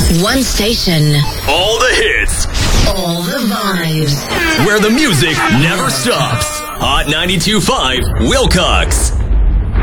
One station. All the hits. All the vibes. Where the music never stops. Hot 92.5 Wilcox.